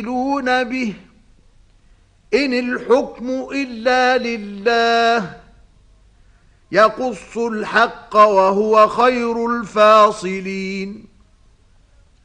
يعدلون به إن الحكم إلا لله يقص الحق وهو خير الفاصلين